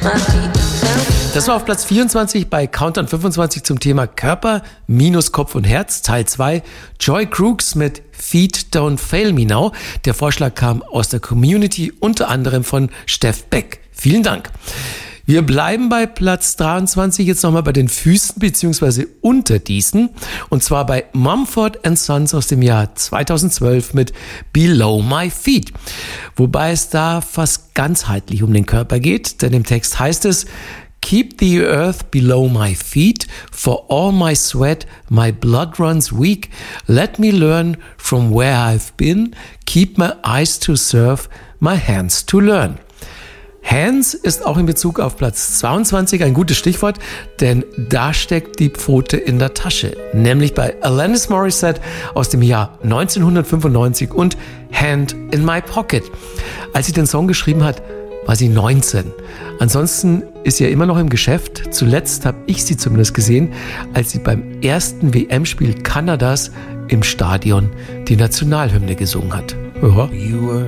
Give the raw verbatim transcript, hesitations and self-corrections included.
Das war auf Platz vierundzwanzig bei Countdown fünfundzwanzig zum Thema Körper minus Kopf und Herz, Teil zwei. Joy Crooks mit Feet Don't Fail Me Now. Der Vorschlag kam aus der Community, unter anderem von Steff Beck. Vielen Dank. Wir bleiben bei Platz dreiundzwanzig jetzt nochmal bei den Füßen beziehungsweise unter diesen. Und zwar bei Mumford and Sons aus dem Jahr zweitausendzwölf mit Below My Feet. Wobei es da fast ganzheitlich um den Körper geht, denn im Text heißt es: Keep the earth below my feet, for all my sweat, my blood runs weak. Let me learn from where I've been. Keep my eyes to serve, my hands to learn. Hands ist auch in Bezug auf Platz zweiundzwanzig ein gutes Stichwort, denn da steckt die Pfote in der Tasche, nämlich bei Alanis Morissette aus dem Jahr neunzehnhundertfünfundneunzig und Hand in My Pocket. Als sie den Song geschrieben hat, war sie neunzehn. Ansonsten ist sie ja immer noch im Geschäft. Zuletzt habe ich sie zumindest gesehen, als sie beim ersten W M-Spiel Kanadas im Stadion die Nationalhymne gesungen hat. Ja.